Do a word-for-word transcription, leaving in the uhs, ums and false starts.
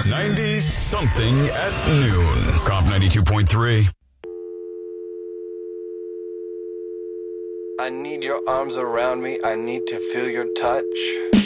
ninety something at noon. Comp ninety-two point three. I need your arms around me. I need to feel your touch.